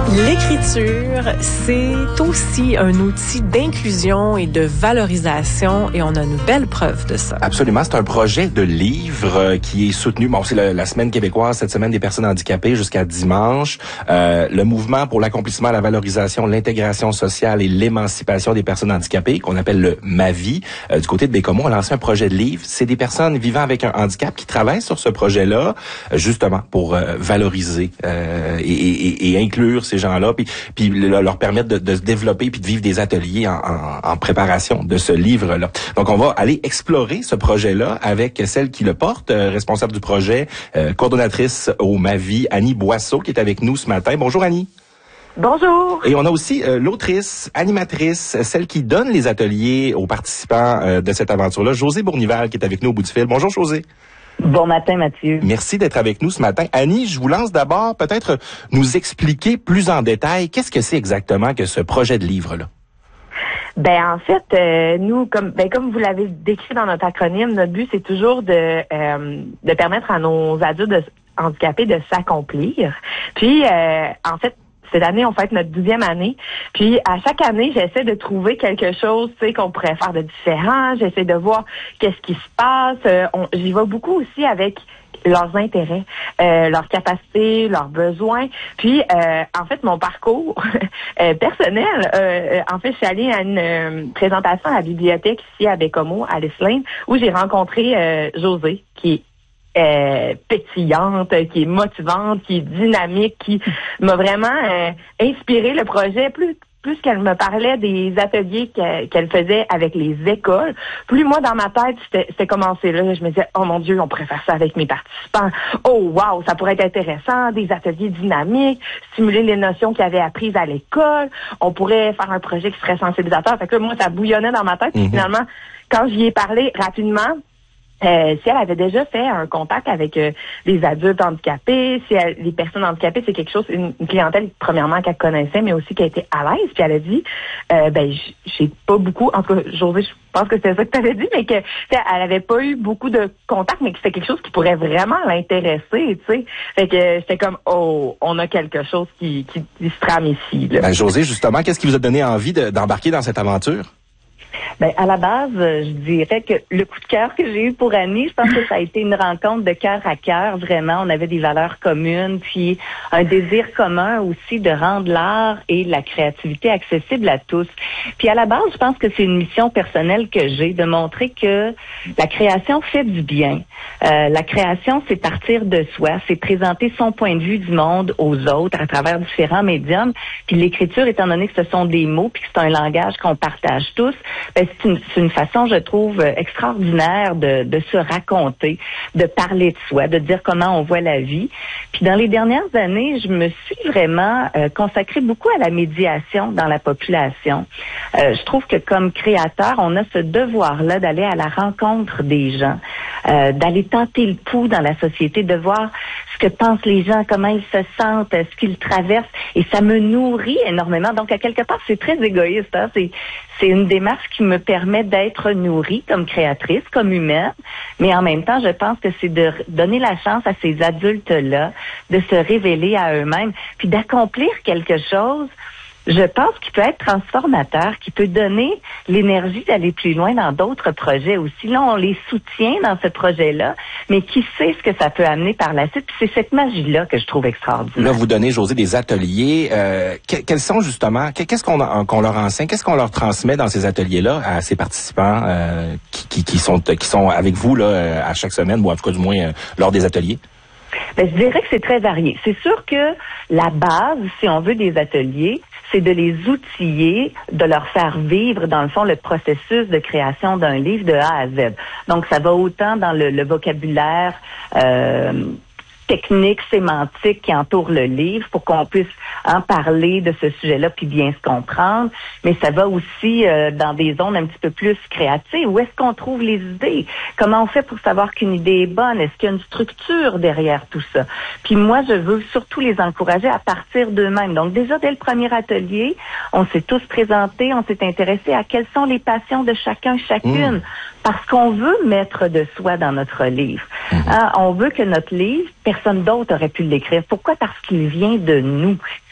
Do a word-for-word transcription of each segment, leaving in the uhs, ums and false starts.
L'écriture, c'est aussi un outil d'inclusion et de valorisation et on a une belle preuve de ça. Absolument, c'est un projet de livre qui est soutenu. Bon, c'est la, la semaine québécoise, cette semaine des personnes handicapées jusqu'à dimanche. Euh, le mouvement pour l'accomplissement, la valorisation, l'intégration sociale et l'émancipation des personnes handicapées, qu'on appelle le MAVI, euh, du côté de Bécomo, a lancé un projet de livre. C'est des personnes vivant avec un handicap qui travaillent sur ce projet-là, justement pour euh, valoriser euh, et, et, et inclure ces gens-là, puis, puis leur permettre de, de se développer puis de vivre des ateliers en, en, en préparation de ce livre-là. Donc, on va aller explorer ce projet-là avec celle qui le porte, euh, responsable du projet, euh, coordonnatrice au MAVI, Annie Boisseau, qui est avec nous ce matin. Bonjour, Annie. Bonjour. Et on a aussi euh, l'autrice, animatrice, celle qui donne les ateliers aux participants euh, de cette aventure-là, Josée Bournival, qui est avec nous au bout du fil. Bonjour, Josée. Bon matin, Mathieu. Merci d'être avec nous ce matin. Annie, je vous lance d'abord peut-être nous expliquer plus en détail qu'est-ce que c'est exactement que ce projet de livre-là. Ben en fait, euh, nous, comme ben comme vous l'avez décrit dans notre acronyme, notre but c'est toujours de euh, de permettre à nos adultes de, handicapés de s'accomplir. Puis euh, en fait, cette année, on fête notre douzième année. Puis, à chaque année, j'essaie de trouver quelque chose, tu sais, qu'on pourrait faire de différent. J'essaie de voir qu'est-ce qui se passe. Euh, on, j'y vais beaucoup aussi avec leurs intérêts, euh, leurs capacités, leurs besoins. Puis, euh, en fait, mon parcours euh, personnel, euh, en fait, je suis allée à une euh, présentation à la bibliothèque ici à Bécomo, à l'Islande, où j'ai rencontré euh, Josée, qui est Euh, pétillante, qui est motivante, qui est dynamique, qui m'a vraiment euh, inspiré le projet. Plus plus qu'elle me parlait des ateliers qu'elle, qu'elle faisait avec les écoles, plus moi dans ma tête c'était, c'était commencé là. Je me disais oh mon Dieu, on pourrait faire ça avec mes participants. Oh wow, ça pourrait être intéressant, des ateliers dynamiques, stimuler les notions qu'ils avaient apprises à l'école. On pourrait faire un projet qui serait sensibilisateur. Fait que là, moi ça bouillonnait dans ma tête. Puis finalement, quand j'y ai parlé rapidement. Euh, si elle avait déjà fait un contact avec euh, les adultes handicapés, si elle, les personnes handicapées, c'est quelque chose, une, une clientèle premièrement qu'elle connaissait, mais aussi qui a été à l'aise. Puis elle a dit, euh, ben j'ai pas beaucoup, en tout cas, Josée, je pense que c'était ça que tu avais dit, mais que elle avait pas eu beaucoup de contacts, mais que c'était quelque chose qui pourrait vraiment l'intéresser, tu sais. Fait que c'était comme, oh, on a quelque chose qui, qui, qui se trame ici. Là. Ben, Josée, justement, qu'est-ce qui vous a donné envie de, d'embarquer dans cette aventure? Ben, à la base, je dirais que le coup de cœur que j'ai eu pour Annie, je pense que ça a été une rencontre de cœur à cœur. Vraiment, on avait des valeurs communes, puis un désir commun aussi de rendre l'art et la créativité accessibles à tous. Puis à la base, je pense que c'est une mission personnelle que j'ai, de montrer que la création fait du bien. Euh, la création, c'est partir de soi, c'est présenter son point de vue du monde aux autres à travers différents médiums. Puis l'écriture, étant donné que ce sont des mots, puis que c'est un langage qu'on partage tous, ben, c'est, une, c'est une façon, je trouve, extraordinaire de, de se raconter, de parler de soi, de dire comment on voit la vie. Puis dans les dernières années, je me suis vraiment euh, consacrée beaucoup à la médiation dans la population. Euh, je trouve que comme créateur, on a ce devoir-là d'aller à la rencontre des gens, euh, d'aller tenter le pouls dans la société, de voir ce que pensent les gens, comment ils se sentent, ce qu'ils traversent. Et ça me nourrit énormément. Donc, à quelque part, c'est très égoïste. Hein? C'est, c'est une démarche qui me permet d'être nourrie comme créatrice, comme humaine. Mais en même temps, je pense que c'est de donner la chance à ces adultes-là de se révéler à eux-mêmes, puis d'accomplir quelque chose, je pense, qu'il peut être transformateur, qui peut donner l'énergie d'aller plus loin dans d'autres projets aussi. Là, on les soutient dans ce projet-là, mais qui sait ce que ça peut amener par la suite? Puis c'est cette magie-là que je trouve extraordinaire. Là, vous donnez, Josée, des ateliers. Euh, que, quels sont justement, qu'est-ce qu'on, qu'on leur enseigne, qu'est-ce qu'on leur transmet dans ces ateliers-là à ces participants euh, qui, qui, qui, sont, qui sont avec vous là à chaque semaine, ou en tout cas du moins euh, lors des ateliers? Ben, je dirais que c'est très varié. C'est sûr que la base, si on veut, des ateliers, c'est de les outiller, de leur faire vivre, dans le fond, le processus de création d'un livre de A à Z. Donc, ça va autant dans le, le vocabulaire euh, technique, sémantique qui entoure le livre pour qu'on puisse en parler de ce sujet-là puis bien se comprendre. Mais ça va aussi euh, dans des zones un petit peu plus créatives. Où est-ce qu'on trouve les idées? Comment on fait pour savoir qu'une idée est bonne? Est-ce qu'il y a une structure derrière tout ça? Puis moi, je veux surtout les encourager à partir d'eux-mêmes. Donc déjà, dès le premier atelier, on s'est tous présentés, on s'est intéressé à quelles sont les passions de chacun, chacune. Mmh. Parce qu'on veut mettre de soi dans notre livre. Mmh. Hein, on veut que notre livre, personne d'autre aurait pu l'écrire. Pourquoi? Parce qu'il vient de nous.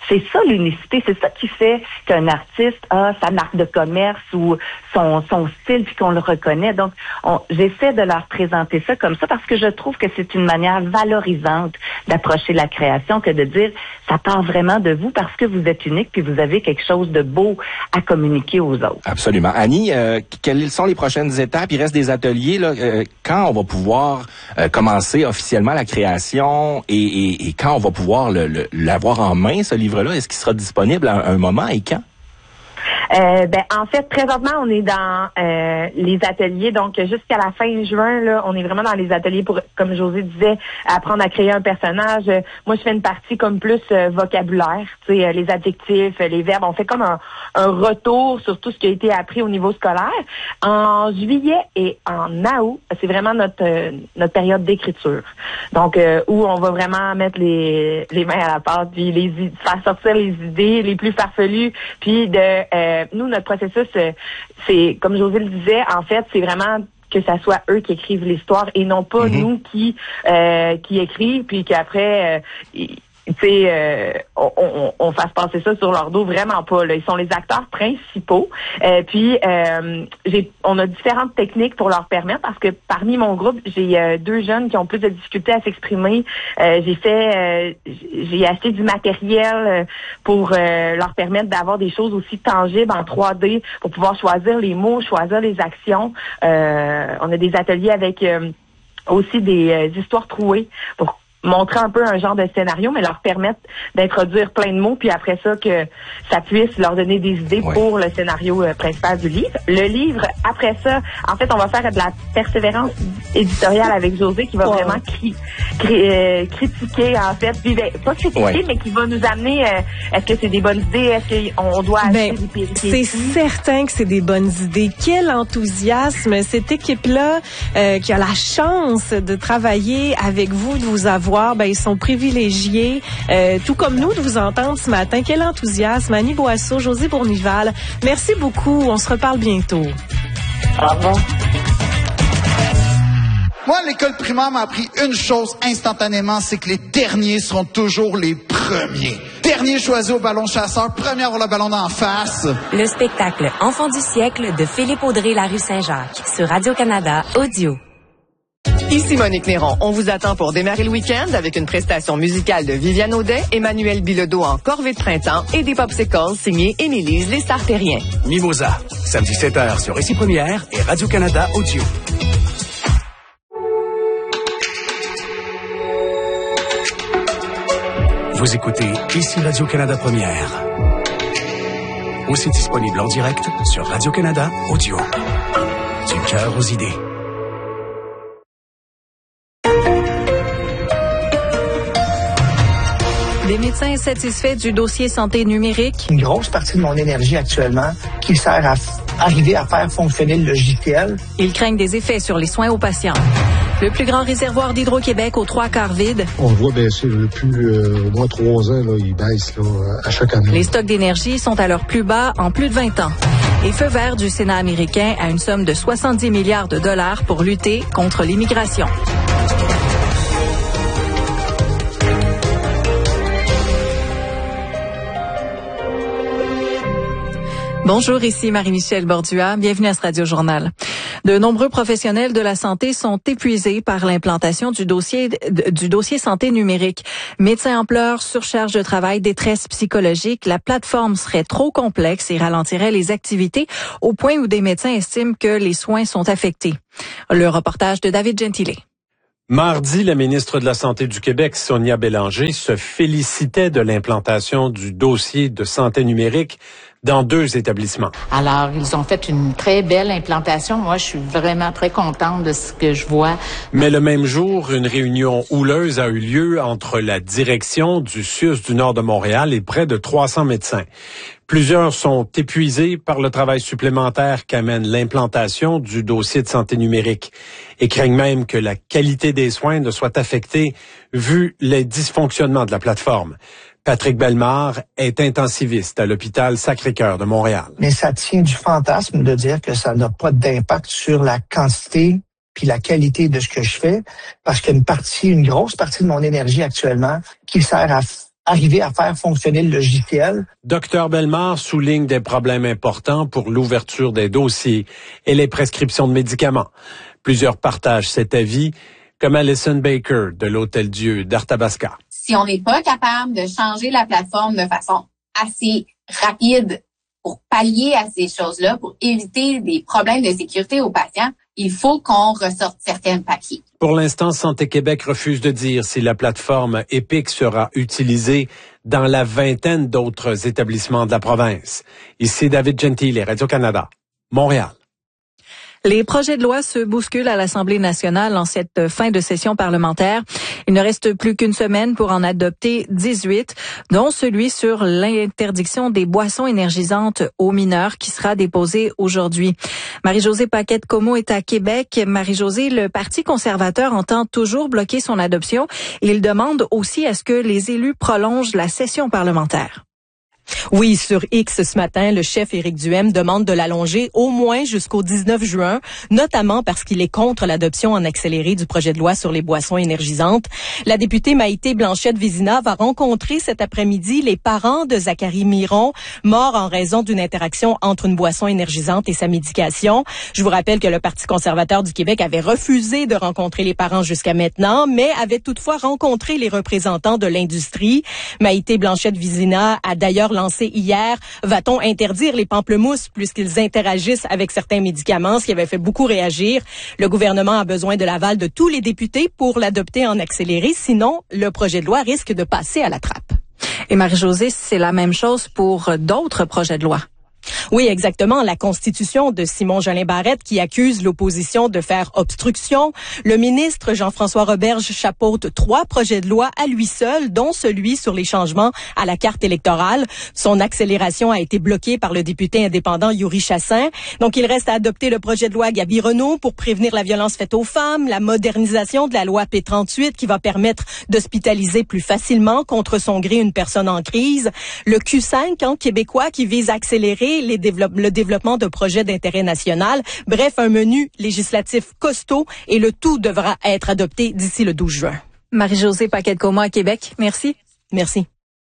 c'est ça l'unicité, c'est ça qui fait qu'un artiste a sa marque de commerce ou son, son style puis qu'on le reconnaît. Donc, on, j'essaie de leur présenter ça comme ça parce que je trouve que c'est une manière valorisante d'approcher la création que de dire ça part vraiment de vous parce que vous êtes unique puis vous avez quelque chose de beau à communiquer aux autres. Absolument. Annie, euh, quelles sont les prochaines étapes? Il reste des ateliers. Là, euh, quand on va pouvoir euh, commencer officiellement la création et, et, et quand on va pouvoir le, le, l'avoir en main, ce livre-là? Est-ce qu'il sera disponible à un moment et quand? Euh, ben en fait, présentement, on est dans euh, les ateliers, donc jusqu'à la fin juin, là, on est vraiment dans les ateliers pour, comme Josée disait, apprendre à créer un personnage. Moi, je fais une partie comme plus euh, vocabulaire, tu sais, euh, les adjectifs, euh, les verbes. On fait comme un, un retour sur tout ce qui a été appris au niveau scolaire. En juillet et en août, c'est vraiment notre euh, notre période d'écriture. Donc, euh, où on va vraiment mettre les les mains à la pâte, puis les faire sortir les idées les plus farfelues, puis de euh, nous, notre processus, euh, c'est, comme Josée le disait, en fait, c'est vraiment que ça soit eux qui écrivent l'histoire et non pas mm-hmm. nous qui euh, qui écrivent, puis qu'après, euh, tu sais, euh, on, on, on fasse passer ça sur leur dos, vraiment pas. Là. Ils sont les acteurs principaux. Euh, puis, euh, j'ai, on a différentes techniques pour leur permettre, parce que parmi mon groupe, j'ai euh, deux jeunes qui ont plus de difficultés à s'exprimer. Euh, j'ai fait, euh, j'ai acheté du matériel pour euh, leur permettre d'avoir des choses aussi tangibles en trois D, pour pouvoir choisir les mots, choisir les actions. Euh, on a des ateliers avec euh, aussi des euh, histoires trouées pour montrer un peu un genre de scénario, mais leur permettre d'introduire plein de mots, puis après ça, que ça puisse leur donner des idées ouais. pour le scénario euh, principal du livre. Le livre, après ça, en fait, on va faire de la persévérance éditoriale avec Josée, qui va ouais. vraiment cri- cri- euh, critiquer, en fait, puis, ben, pas critiquer, ouais. mais qui va nous amener, euh, est-ce que c'est des bonnes idées, est-ce qu'on doit acheter ben, des péripéties? C'est certain que c'est des bonnes idées. Quel enthousiasme, cette équipe-là, euh, qui a la chance de travailler avec vous, de vous avoir Ben, ils sont privilégiés, euh, tout comme nous, de vous entendre ce matin. Quel enthousiasme. Annie Boisseau, Josée Bournival, merci beaucoup. On se reparle bientôt. Au revoir. Moi, l'école primaire m'a appris une chose instantanément, c'est que les derniers seront toujours les premiers. Dernier choisi au ballon chasseur, premier à avoir le ballon d'en face. Le spectacle Enfant du siècle de Philippe Audrey, la rue Saint-Jacques, sur Radio-Canada Audio. Ici Monique Néron. On vous attend pour démarrer le week-end avec une prestation musicale de Viviane Audet, Emmanuel Bilodeau en corvée de printemps et des popsicles signés Émilise Les Sartériens. Mimosa, samedi sept heures sur Récit Première et Radio-Canada Audio. Vous écoutez Ici Radio-Canada Première. Aussi disponible en direct sur Radio-Canada Audio. Du cœur aux idées. Des médecins insatisfaits du dossier santé numérique. Une grosse partie de mon énergie actuellement qui sert à f- arriver à faire fonctionner le logiciel. Ils craignent des effets sur les soins aux patients. Le plus grand réservoir d'Hydro-Québec aux trois quarts vide. On le voit baisser depuis euh, au moins trois ans, là, il baisse là, à chaque année. Les stocks d'énergie sont à leur plus bas en plus de vingt ans. Et feu vert du Sénat américain à une somme de soixante-dix milliards de dollars pour lutter contre l'immigration. Bonjour, ici Marie-Michel Bordua. Bienvenue à ce Radio Journal. De nombreux professionnels de la santé sont épuisés par l'implantation du dossier du dossier santé numérique. Médecins en pleurs, surcharge de travail, détresse psychologique. La plateforme serait trop complexe et ralentirait les activités au point où des médecins estiment que les soins sont affectés. Le reportage de David Gentile. Mardi, la ministre de la Santé du Québec, Sonia Bélanger, se félicitait de l'implantation du dossier de santé numérique dans deux établissements. Alors, ils ont fait une très belle implantation. Moi, je suis vraiment très contente de ce que je vois. Mais le même jour, une réunion houleuse a eu lieu entre la direction du C I U S du Nord de Montréal et près de trois cents médecins. Plusieurs sont épuisés par le travail supplémentaire qu'amène l'implantation du dossier de santé numérique et craignent même que la qualité des soins ne soit affectée vu les dysfonctionnements de la plateforme. Patrick Bellemare est intensiviste à l'hôpital Sacré-Cœur de Montréal. Mais ça tient du fantasme de dire que ça n'a pas d'impact sur la quantité puis la qualité de ce que je fais, parce qu'il y a une partie, une grosse partie de mon énergie actuellement qui sert à arriver à faire fonctionner le logiciel. Docteur Bellemare souligne des problèmes importants pour l'ouverture des dossiers et les prescriptions de médicaments. Plusieurs partagent cet avis, comme Alison Baker de l'Hôtel-Dieu d'Arthabasca. Si on n'est pas capable de changer la plateforme de façon assez rapide pour pallier à ces choses-là, pour éviter des problèmes de sécurité aux patients, il faut qu'on ressorte certains papiers. Pour l'instant, Santé Québec refuse de dire si la plateforme EPIC sera utilisée dans la vingtaine d'autres établissements de la province. Ici David Gentile, Radio-Canada, Montréal. Les projets de loi se bousculent à l'Assemblée nationale en cette fin de session parlementaire. Il ne reste plus qu'une semaine pour en adopter dix-huit, dont celui sur l'interdiction des boissons énergisantes aux mineurs qui sera déposé aujourd'hui. Marie-Josée Paquette-Comeau est à Québec. Marie-Josée, le Parti conservateur entend toujours bloquer son adoption et il demande aussi à ce que les élus prolongent la session parlementaire. Oui, sur X ce matin, le chef Éric Duhaime demande de l'allonger au moins jusqu'au dix-neuf juin, notamment parce qu'il est contre l'adoption en accéléré du projet de loi sur les boissons énergisantes. La députée Maïté Blanchette-Vizina va rencontrer cet après-midi les parents de Zachary Miron, mort en raison d'une interaction entre une boisson énergisante et sa médication. Je vous rappelle que le Parti conservateur du Québec avait refusé de rencontrer les parents jusqu'à maintenant, mais avait toutefois rencontré les représentants de l'industrie. Maïté Blanchette-Vizina a d'ailleurs lancé hier, va-t-on interdire les pamplemousses puisqu'ils interagissent avec certains médicaments, ce qui avait fait beaucoup réagir. Le gouvernement a besoin de l'aval de tous les députés pour l'adopter en accéléré, sinon le projet de loi risque de passer à la trappe. Et Marie-Josée, c'est la même chose pour d'autres projets de loi. Oui, exactement. La constitution de Simon-Jolin Barrette qui accuse l'opposition de faire obstruction. Le ministre Jean-François Roberge chapeaute trois projets de loi à lui seul, dont celui sur les changements à la carte électorale. Son accélération a été bloquée par le député indépendant Yuri Chassin. Donc, il reste à adopter le projet de loi Gaby Renaud pour prévenir la violence faite aux femmes, la modernisation de la loi P trente-huit qui va permettre d'hospitaliser plus facilement contre son gré une personne en crise. Le Q cinq, hein, québécois, qui vise à accélérer les développe, le développement de projets d'intérêt national. Bref, un menu législatif costaud et le tout devra être adopté d'ici le douze juin. Marie-Josée Paquette-Comeau à Québec. Merci. Merci.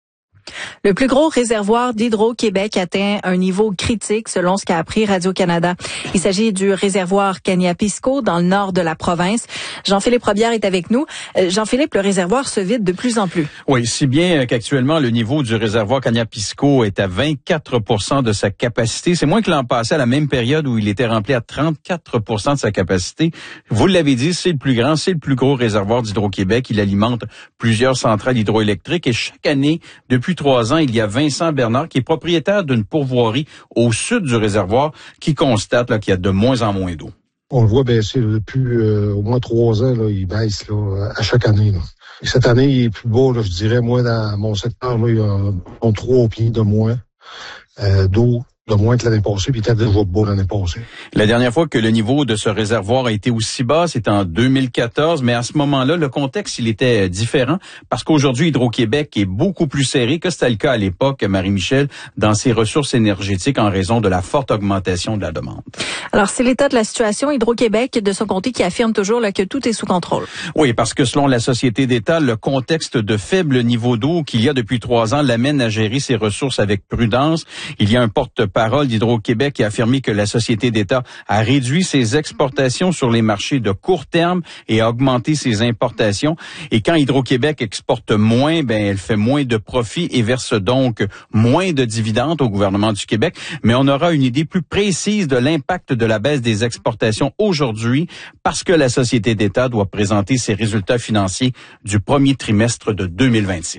Le plus gros réservoir d'Hydro-Québec atteint un niveau critique selon ce qu'a appris Radio-Canada. Il s'agit du réservoir Kaniapisco dans le nord de la province. Jean-Philippe Robillard est avec nous. Jean-Philippe, le réservoir se vide de plus en plus. Oui, si bien qu'actuellement le niveau du réservoir Kaniapisco est à vingt-quatre pour cent de sa capacité. C'est moins que l'an passé à la même période où il était rempli à trente-quatre pour cent de sa capacité. Vous l'avez dit, c'est le plus grand, c'est le plus gros réservoir d'Hydro-Québec. Il alimente plusieurs centrales hydroélectriques et chaque année, depuis trois ans, il y a Vincent Bernard qui est propriétaire d'une pourvoirie au sud du réservoir qui constate là, qu'il y a de moins en moins d'eau. On le voit baisser là, depuis euh, au moins trois ans, là, il baisse là, à chaque année. Là. Et cette année, il est plus bas, là, je dirais, moi, dans mon secteur, là, il y a trois pieds de moins euh, d'eau. De moins que l'année passée, puis il était déjà bas l'année passée. La dernière fois que le niveau de ce réservoir a été aussi bas, c'était en deux mille quatorze, mais à ce moment-là, le contexte, il était différent, parce qu'aujourd'hui, Hydro-Québec est beaucoup plus serré que c'était le cas à l'époque, Marie-Michel, dans ses ressources énergétiques en raison de la forte augmentation de la demande. Alors, c'est l'état de la situation. Hydro-Québec, de son côté, qui affirme toujours là, que tout est sous contrôle. Oui, parce que selon la Société d'État, le contexte de faible niveau d'eau qu'il y a depuis trois ans l'amène à gérer ses ressources avec prudence. Il y a un porte-parole d'Hydro-Québec qui a affirmé que la Société d'État a réduit ses exportations sur les marchés de court terme et a augmenté ses importations. Et quand Hydro-Québec exporte moins, ben elle fait moins de profits et verse donc moins de dividendes au gouvernement du Québec. Mais on aura une idée plus précise de l'impact de la baisse des exportations aujourd'hui parce que la Société d'État doit présenter ses résultats financiers du premier trimestre de deux mille vingt-six.